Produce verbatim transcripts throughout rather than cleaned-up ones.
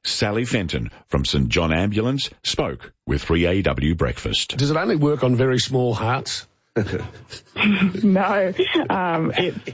Sally Fenton from St John Ambulance spoke with three A W Breakfast. Does it only work on very small hearts? No, um,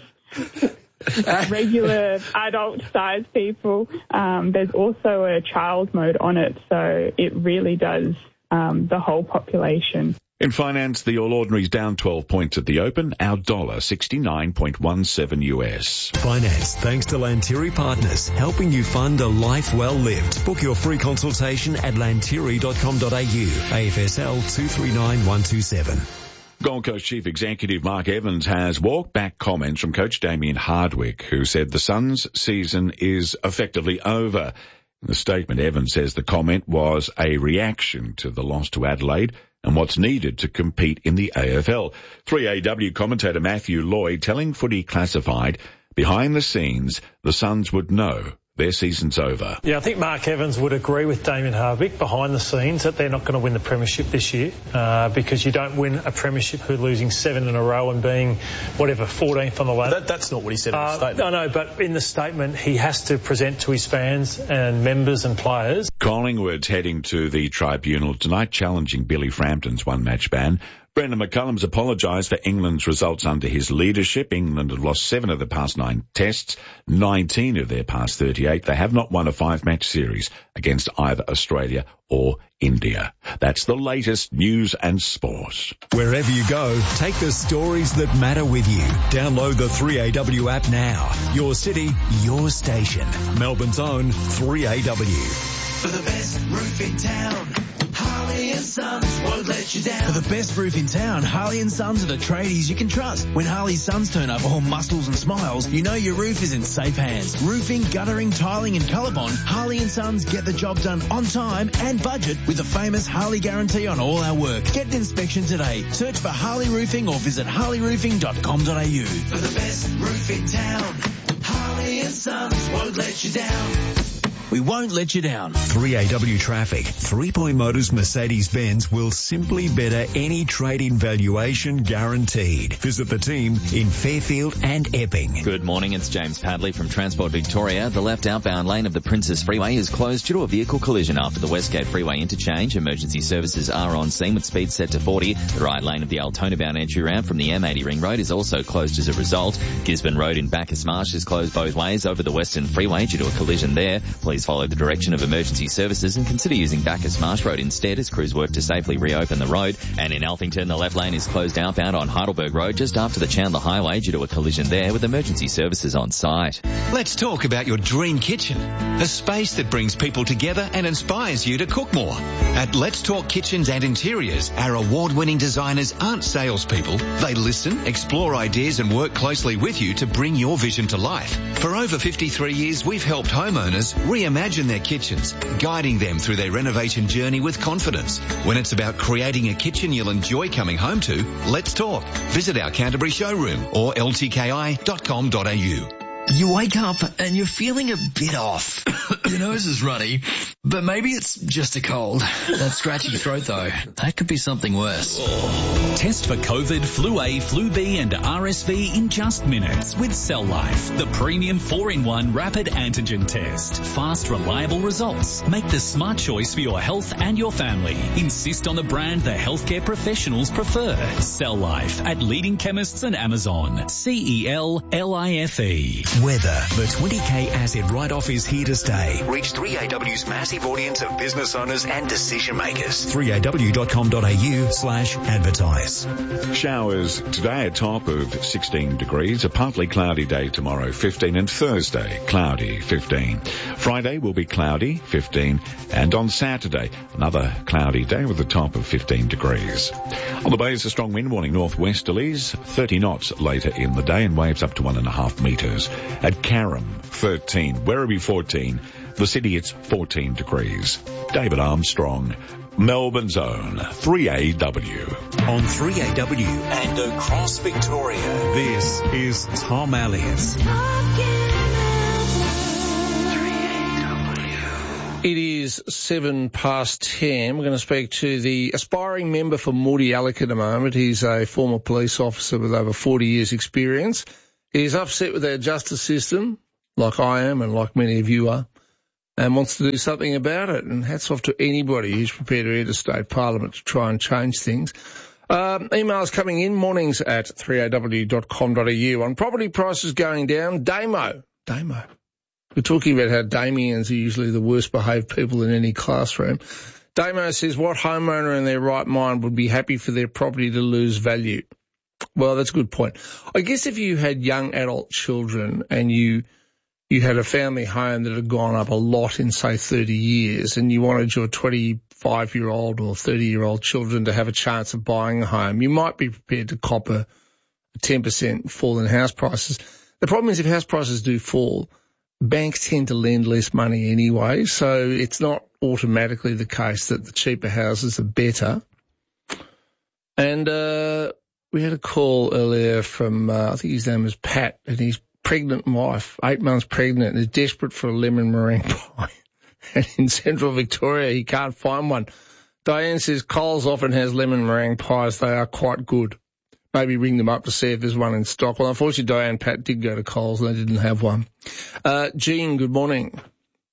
it's regular adult-sized people. Um, there's also a child mode on it, so it really does um, the whole population. In finance, the All Ordinary's down twelve points at the open, our dollar sixty-nine point one seven U S. Finance, thanks to Lantiri Partners, helping you fund a life well lived. Book your free consultation at lantiri dot com dot a u, A F S L two three nine one two seven. Gold Coast Chief Executive Mark Evans has walked back comments from coach Damien Hardwick, who said the Suns' season is effectively over. In the statement, Evans says the comment was a reaction to the loss to Adelaide and what's needed to compete in the A F L. three A W commentator Matthew Lloyd telling Footy Classified, behind the scenes, the Suns would know their season's over. Yeah, I think Mark Evans would agree with Damien Hardwick behind the scenes that they're not going to win the premiership this year uh, because you don't win a premiership who are losing seven in a row and being, whatever, fourteenth on the ladder. That, that's not what he said in uh, the statement. I know, but in the statement he has to present to his fans and members and players. Collingwood's heading to the tribunal tonight, challenging Billy Frampton's one-match ban. Brendan McCullum's apologised for England's results under his leadership. England have lost seven of the past nine tests, nineteen of their past thirty-eight. They have not won a five-match series against either Australia or India. That's the latest news and sport. Wherever you go, take the stories that matter with you. Download the three A W app now. Your city, your station. Melbourne's own three A W. For the best roof in town, Harley and Sons won't let you down. For the best roof in town, Harley and Sons are the tradies you can trust. When Harley Sons turn up all muscles and smiles, you know your roof is in safe hands. Roofing, guttering, tiling and ColourBond, Harley and Sons get the job done on time and budget with the famous Harley guarantee on all our work. Get an inspection today. Search for Harley Roofing or visit harley roofing dot com dot a u. For the best roof in town, Harley and Sons won't let you down. We won't let you down. three A W Traffic. Three Point Motors Mercedes-Benz will simply better any trade-in valuation guaranteed. Visit the team in Fairfield and Epping. Good morning, it's James Padley from Transport Victoria. The left outbound lane of the Princess Freeway is closed due to a vehicle collision after the Westgate Freeway interchange. Emergency services are on scene with speed set to forty. The right lane of the Altona bound entry ramp from the M eighty Ring Road is also closed as a result. Gisborne Road in Bacchus Marsh is closed both ways over the Western Freeway due to a collision there. Please follow the direction of emergency services and consider using Bacchus Marsh Road instead as crews work to safely reopen the road. And in Alphington, the left lane is closed outbound on Heidelberg Road just after the Chandler Highway due to a collision there with emergency services on site. Let's talk about your dream kitchen, a space that brings people together and inspires you to cook more. At Let's Talk Kitchens and Interiors, our award-winning designers aren't salespeople. They listen, explore ideas and work closely with you to bring your vision to life. For over fifty-three years, we've helped homeowners reimagine their kitchens, guiding them through their renovation journey with confidence. When it's about creating a kitchen you'll enjoy coming home to, let's talk. Visit our Canterbury showroom or l t k i dot com dot a u. You wake up and you're feeling a bit off. Your nose is runny, but maybe it's just a cold. That scratchy throat though, that could be something worse. Test for COVID, Flu A, Flu B and R S V in just minutes with Cell Life, the premium four in one rapid antigen test. Fast, reliable results. Make the smart choice for your health and your family. Insist on the brand the healthcare professionals prefer. Cell Life at leading chemists and Amazon. C E L L I F E. Weather. The twenty K asset write-off is here to stay. Reach three A W's massive audience of business owners and decision makers. three A W dot com dot a u slash advertise. Showers today, a top of sixteen degrees. A partly cloudy day tomorrow, fifteen, and Thursday, cloudy, fifteen. Friday will be cloudy, fifteen, and on Saturday, another cloudy day with a top of fifteen degrees. On the bays, a strong wind warning, northwesterlies, thirty knots later in the day, and waves up to one and a half metres. At Carrum, thirteen. Werribee, fourteen. The city, it's fourteen degrees. David Armstrong, Melbourne's own three A W. On three A W and across Victoria, this is Tom Elliott. It is seven past ten. We're going to speak to the aspiring member for Morty Alec at the moment. He's a former police officer with over forty years experience. He's upset with our justice system, like I am and like many of you are. and wants to do something about it. And hats off to anybody who's prepared to enter state parliament to try and change things. Um, emails coming in, mornings at three a w dot com dot a u. On property prices going down, Damo. Damo. We're talking about how Damians are usually the worst behaved people in any classroom. Damo says, what homeowner in their right mind would be happy for their property to lose value? Well, that's a good point. I guess if you had young adult children and you you had a family home that had gone up a lot in, say, thirty years, and you wanted your twenty-five-year-old or thirty-year-old children to have a chance of buying a home, you might be prepared to cop a ten percent fall in house prices. The problem is if house prices do fall, banks tend to lend less money anyway, so it's not automatically the case that the cheaper houses are better. And uh, we had a call earlier from, uh, I think his name was Pat, and his pregnant wife, eight months pregnant, is desperate for a lemon meringue pie. And in central Victoria, he can't find one. Diane says Coles often has lemon meringue pies. They are quite good. Maybe ring them up to see if there's one in stock. Well, unfortunately, Diane Pat did go to Coles and they didn't have one. Uh, Jean, good morning.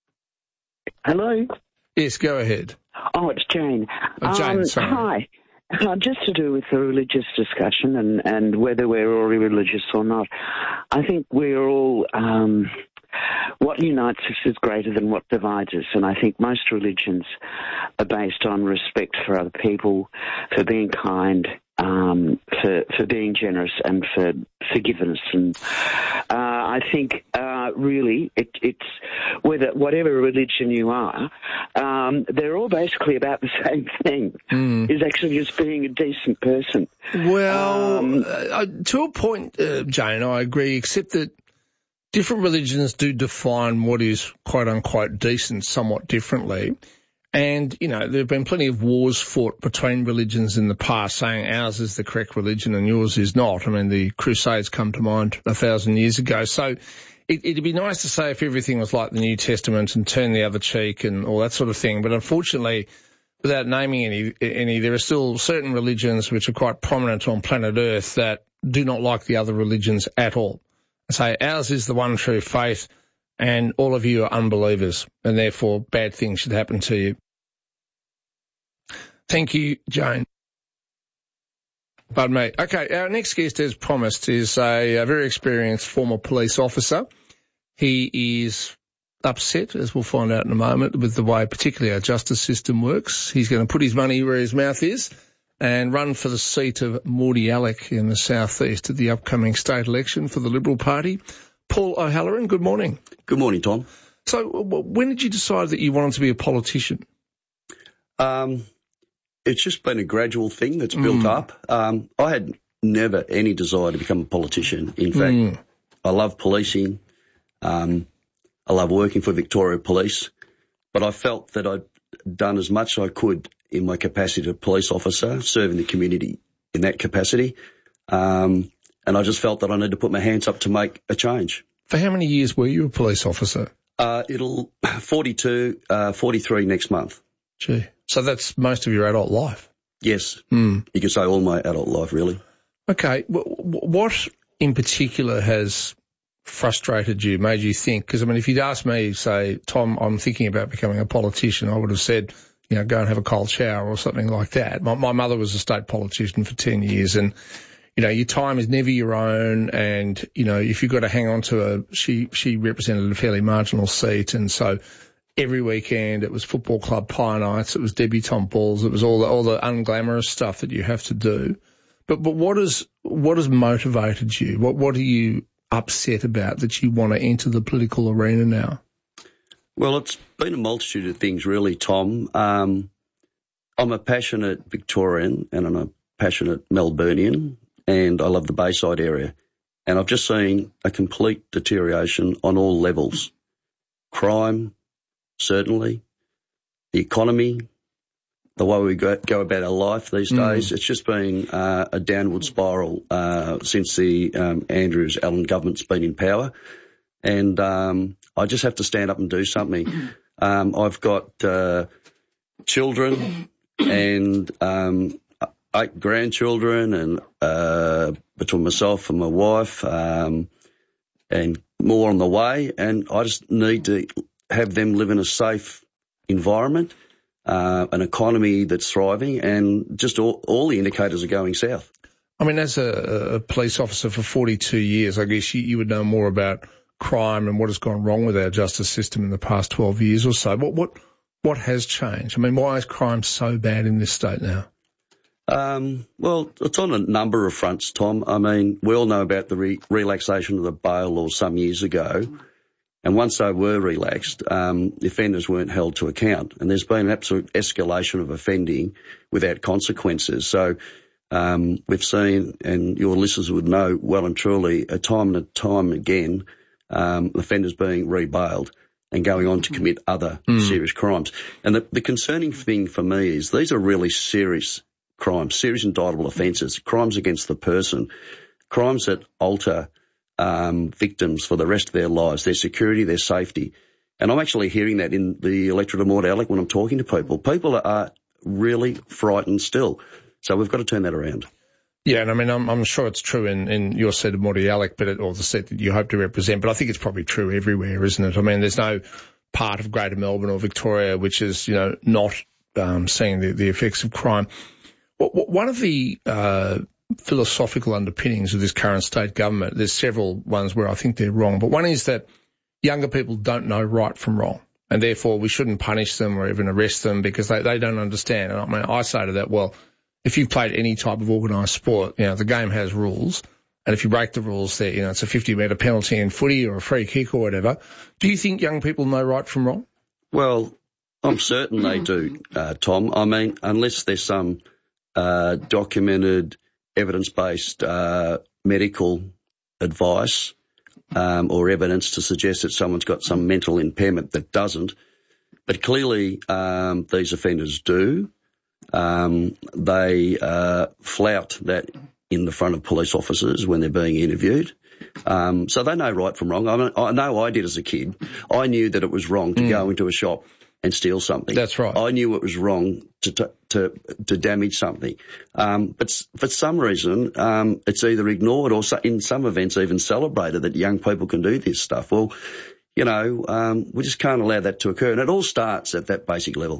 Hello? Yes, go ahead. Oh, it's Jane. Oh, Jane, um, sorry. Hi. Uh, just to do with the religious discussion and, and whether we're all religious or not, I think we're all, um, what unites us is greater than what divides us, and I think most religions are based on respect for other people, for being kind, um, for, for being generous and for forgiveness. And uh, I think uh, really it, it's whether whatever religion you are, um, they're all basically about the same thing. Mm. Is actually just being a decent person. Well, um, uh, to a point, uh, Jane, I agree, except that different religions do define what is quote-unquote decent somewhat differently. And, you know, there have been plenty of wars fought between religions in the past saying ours is the correct religion and yours is not. I mean, the Crusades come to mind a thousand years ago. So it, it'd be nice to say if everything was like the New Testament and turn the other cheek and all that sort of thing. But unfortunately, without naming any, any, there are still certain religions which are quite prominent on planet Earth that do not like the other religions at all. Say ours is the one true faith and all of you are unbelievers and therefore bad things should happen to you. Thank you, Jane. Pardon me. Okay, our next guest, as promised, is a, a very experienced former police officer. He is upset, as we'll find out in a moment, with the way particularly our justice system works. He's going to put his money where his mouth is and run for the seat of Mordialloc in the southeast at the upcoming state election for the Liberal Party. Paul O'Halloran, good morning. Good morning, Tom. So when did you decide that you wanted to be a politician? Um, it's just been a gradual thing that's built Mm. up. Um, I had never any desire to become a politician. In fact, Mm. I love policing. Um, I love working for Victoria Police. But I felt that I'd done as much as I could in my capacity as a police officer, serving the community in that capacity. Um, and I just felt that I needed to put my hands up to make a change. For how many years were you a police officer? Uh, it'll forty-two, uh, forty-three next month. Gee. So that's most of your adult life? Yes. Mm. You could say all my adult life, really. Okay. What in particular has frustrated you, made you think? Because, I mean, if you'd asked me, say, Tom, I'm thinking about becoming a politician, I would have said, you know, go and have a cold shower or something like that. My, my mother was a state politician for ten years and, you know, your time is never your own. And, you know, if you've got to hang on to a, she, she represented a fairly marginal seat. And so every weekend it was football club pie nights, it was debutante balls, it was all the, all the unglamorous stuff that you have to do. But, but what is, what has motivated you? What, what are you upset about that you want to enter the political arena now? Well, it's been a multitude of things, really, Tom. Um, I'm a passionate Victorian and I'm a passionate Melburnian, and I love the Bayside area. And I've just seen a complete deterioration on all levels. Crime, certainly. The economy, the way we go, go about our life these Mm. days. It's just been uh, a downward spiral uh, since the um, Andrews Allen government's been in power. And um, I just have to stand up and do something. Um, I've got uh, children and um, eight grandchildren, and uh, between myself and my wife, um, and more on the way. And I just need to have them live in a safe environment, uh, an economy that's thriving, and just all, all the indicators are going south. I mean, as a, a police officer for forty-two years, I guess you, you would know more about crime and what has gone wrong with our justice system in the past twelve years or so. What what what has changed? I mean, why is crime so bad in this state now? Um, well, it's on a number of fronts, Tom. I mean, we all know about the re- relaxation of the bail laws some years ago. And once they were relaxed, um, the offenders weren't held to account. And there's been an absolute escalation of offending without consequences. So um, we've seen, and your listeners would know well and truly, a time and a time again, um, offenders being re-bailed and going on to commit other mm. serious crimes. And the, the concerning thing for me is these are really serious crimes, serious indictable offences, crimes against the person, crimes that alter um, victims for the rest of their lives, their security, their safety. And I'm actually hearing that in the electorate of Mordialloc when I'm talking to people. People are really frightened still. So we've got to turn that around. Yeah, and I mean, I'm, I'm sure it's true in, in your seat of Mordialloc, but it, or the seat that you hope to represent, but I think it's probably true everywhere, isn't it? I mean, there's no part of Greater Melbourne or Victoria which is, you know, not um, seeing the, the effects of crime. One of the uh, philosophical underpinnings of this current state government, there's several ones where I think they're wrong, but one is that younger people don't know right from wrong, and therefore we shouldn't punish them or even arrest them because they, they don't understand. And I mean, I say to that, well, if you've played any type of organised sport, you know, the game has rules, and if you break the rules, there, you know, it's a fifty metre penalty in footy or a free kick or whatever. Do you think young people know right from wrong? Well, I'm certain they do, uh, Tom. I mean, unless there's some Uh, documented, evidence-based uh, medical advice um, or evidence to suggest that someone's got some mental impairment that doesn't. But clearly um, these offenders do. Um, they uh, flout that in the front of police officers when they're being interviewed. Um, so they know right from wrong. I mean, I know I did as a kid. I knew that it was wrong to mm. go into a shop and steal something. That's right. I knew it was wrong to to to, to damage something. Um, but for some reason, um, it's either ignored or so, in some events even celebrated that young people can do this stuff. Well, you know, um, we just can't allow that to occur. And it all starts at that basic level.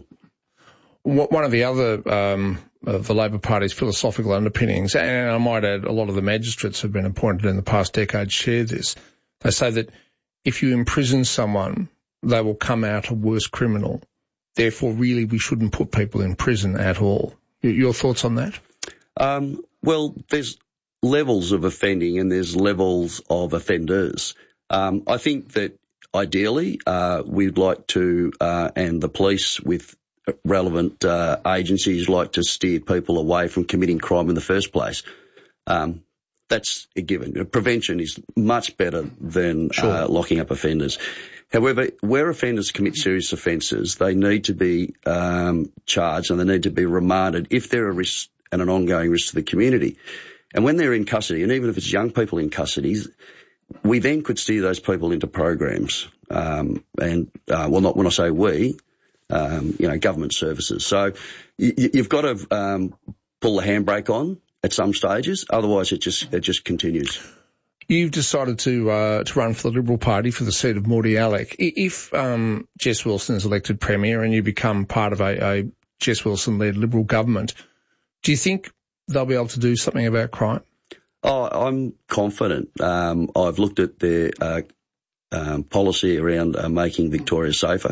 One of the other, um, of the Labor Party's philosophical underpinnings, and I might add a lot of the magistrates have been appointed in the past decade share this. They say that if you imprison someone, they will come out a worse criminal. Therefore, really, we shouldn't put people in prison at all. Your thoughts on that? Um, well, there's levels of offending and there's levels of offenders. Um, I think that ideally uh, we'd like to, uh, and the police with relevant uh, agencies like to steer people away from committing crime in the first place. Um, that's a given. Prevention is much better than sure. uh, locking up offenders. However, where offenders commit serious offences, they need to be um, charged and they need to be remanded if they're a risk and an ongoing risk to the community. And when they're in custody, and even if it's young people in custody, we then could steer those people into programs. Um, and, uh, well, not when I say we, um, you know, government services. So you, you've got to um, pull the handbrake on at some stages, otherwise it just it just continues. You've decided to uh, to run for the Liberal Party for the seat of Mordialloc. If um, Jess Wilson is elected Premier and you become part of a, a Jess Wilson-led Liberal government, do you think they'll be able to do something about crime? Oh, I'm confident. Um, I've looked at their uh, um, policy around uh, making Victoria safer,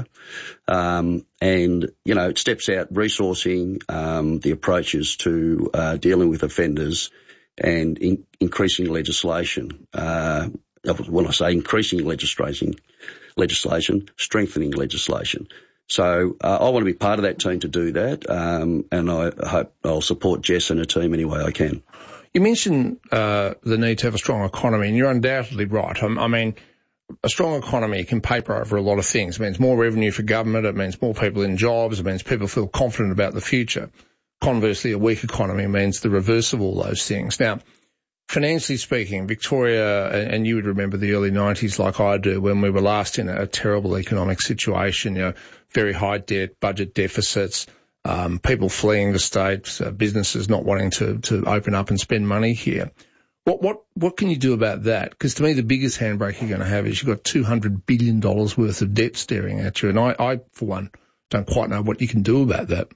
um, and you know, it steps out resourcing um, the approaches to uh, dealing with offenders. And in, increasing legislation, uh, when I say increasing legislation, legislation, strengthening legislation. So uh, I want to be part of that team to do that, um, and I hope I'll support Jess and her team any way I can. You mentioned uh, the need to have a strong economy, and you're undoubtedly right. I, I mean, a strong economy can paper over a lot of things. It means more revenue for government, it means more people in jobs, it means people feel confident about the future. Conversely, a weak economy means the reverse of all those things. Now, financially speaking, Victoria, and you would remember the early nineties like I do, when we were last in a terrible economic situation, you know, very high debt, budget deficits, um, people fleeing the state, uh, businesses not wanting to, to open up and spend money here. What what what can you do about that? Because to me, the biggest handbrake you're going to have is you've got two hundred billion dollars worth of debt staring at you. And I, I, for one, don't quite know what you can do about that.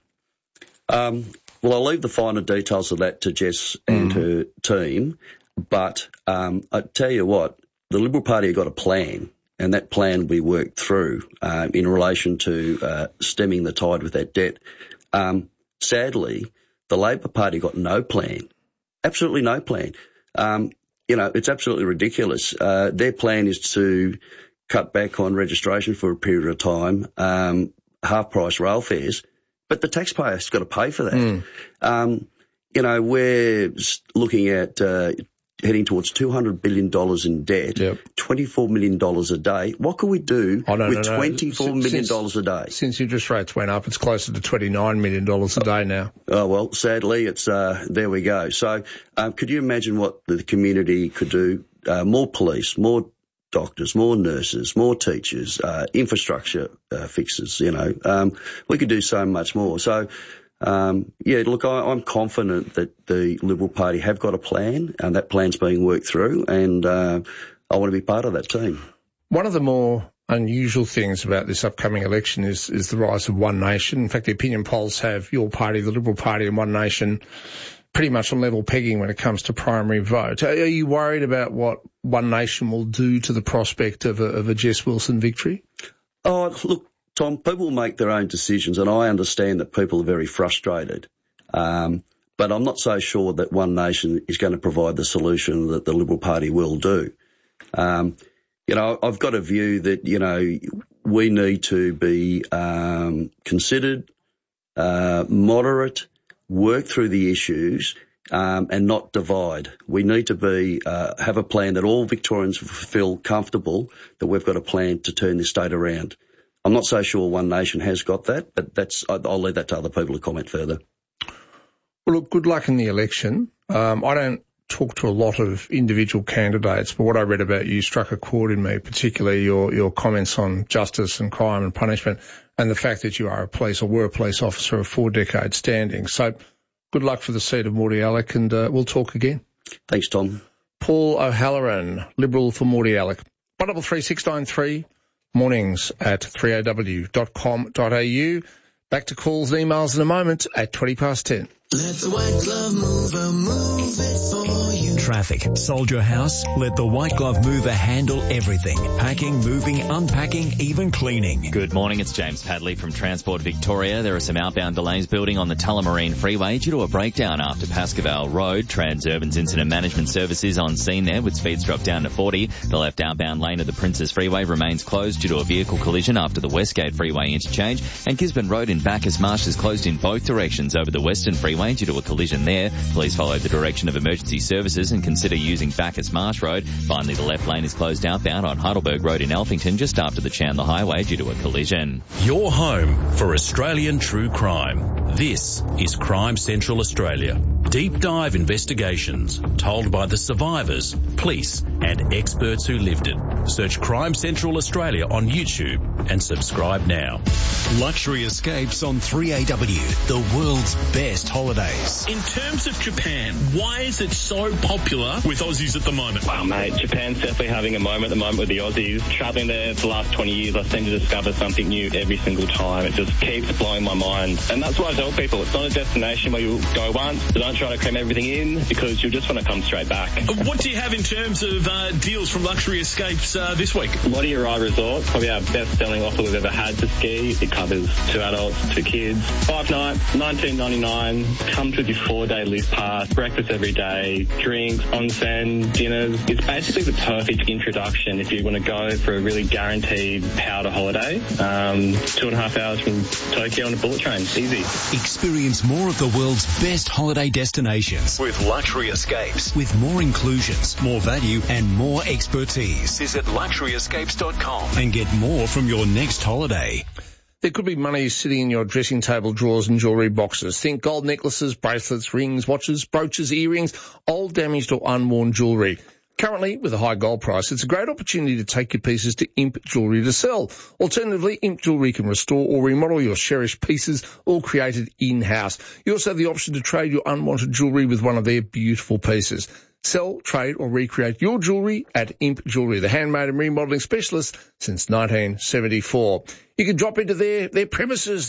Um, well, I'll leave the finer details of that to Jess and mm. her team. But um, I tell you what, the Liberal Party have got a plan, and that plan we worked through um, in relation to uh, stemming the tide with that debt. Um, sadly, the Labor Party got no plan, absolutely no plan. Um, you know, it's absolutely ridiculous. Uh, their plan is to cut back on registration for a period of time, um, half-price rail fares, but the taxpayer's got to pay for that. Mm. Um, you know, we're looking at uh, heading towards two hundred billion dollars in debt, yep. twenty-four million dollars a day. What can we do oh, no, with no, no. twenty-four million dollars a day? Since interest rates went up, it's closer to twenty-nine million dollars a day now. Oh, well, sadly, it's uh, there we go. So um, could you imagine what the community could do? Uh, more police, more doctors, more nurses, more teachers, uh, infrastructure uh, fixes, you know. Um, we could do so much more. So, um, yeah, look, I, I'm confident that the Liberal Party have got a plan, and that plan's being worked through, and uh, I want to be part of that team. One of the more unusual things about this upcoming election is, is the rise of One Nation. In fact, the opinion polls have your party, the Liberal Party, and One Nation pretty much on level pegging when it comes to primary vote. Are you worried about what One Nation will do to the prospect of a, of a Jess Wilson victory? Oh, look, Tom, people will make their own decisions, and I understand that people are very frustrated. Um, but I'm not so sure that One Nation is going to provide the solution that the Liberal Party will do. Um, you know, I've got a view that, you know, we need to be um, considered, uh, moderate, work through the issues, um, and not divide. We need to be uh, have a plan that all Victorians feel comfortable that we've got a plan to turn this state around. I'm not so sure One Nation has got that, but that's I'll leave that to other people to comment further. Well, look, good luck in the election. Um, I don't talk to a lot of individual candidates, but what I read about you struck a chord in me, particularly your, your comments on justice and crime and punishment, and the fact that you are a police or were a police officer of four decades standing. So good luck for the seat of Mordialloc, and uh, we'll talk again. Thanks, Tom. Paul O'Halloran, Liberal for Mordialloc. one double three six nine three, mornings at three a w dot com dot a u. Back to calls and emails in a moment at twenty past ten. Let the white glove mover move it for you. Traffic. Sold your house? Let the White Glove Mover handle everything. Packing, moving, unpacking, even cleaning. Good morning, it's James Padley from Transport Victoria. There are some outbound delays building on the Tullamarine Freeway due to a breakdown after Pascoval Road. Transurban's Incident Management Service is on scene there with speeds dropped down to forty. The left outbound lane of the Princess Freeway remains closed due to a vehicle collision after the Westgate Freeway interchange. And Gisborne Road in Bacchus Marsh is closed in both directions over the Western Freeway due to a collision there. Please follow the direction of emergency services and consider using Bacchus Marsh Road. Finally, the left lane is closed outbound on Heidelberg Road in Elphington just after the Chandler Highway due to a collision. Your home for Australian true crime. This is Crime Central Australia. Deep dive investigations told by the survivors, police and experts who lived it. Search Crime Central Australia on YouTube and subscribe now. Luxury Escapes on three A W, the world's best holidays. In terms of Japan, why is it so popular with Aussies at the moment? Wow, mate, Japan's definitely having a moment at the moment with the Aussies. Travelling there for the last twenty years, I seem to discover something new every single time. It just keeps blowing my mind. And that's what I tell people. It's not a destination where you'll go once, so don't try to cram everything in because you'll just want to come straight back. What do you have in terms of uh, deals from Luxury Escapes uh, this week? Lottie Rai Resort, probably our best-selling offer we've ever had to ski. It covers two adults, two kids. Five nights, nineteen ninety-nine. Comes with your four-day lift pass, breakfast every day, drinks, onsen, dinners. It's basically the perfect introduction if you want to go for a really guaranteed powder holiday. Um, two and a half hours from Tokyo on a bullet train. Easy. Experience more of the world's best holiday destinations with Luxury Escapes. With more inclusions, more value and more expertise. Visit luxury escapes dot com and get more from your next holiday. There could be money sitting in your dressing table drawers and jewellery boxes. Think gold necklaces, bracelets, rings, watches, brooches, earrings, old damaged or unworn jewellery. Currently, with a high gold price, it's a great opportunity to take your pieces to Imp Jewellery to sell. Alternatively, Imp Jewellery can restore or remodel your cherished pieces, all created in-house. You also have the option to trade your unwanted jewellery with one of their beautiful pieces. Sell, trade or recreate your jewellery at Imp Jewellery, the handmade and remodelling specialist since nineteen seventy-four. You can drop into their, their premises.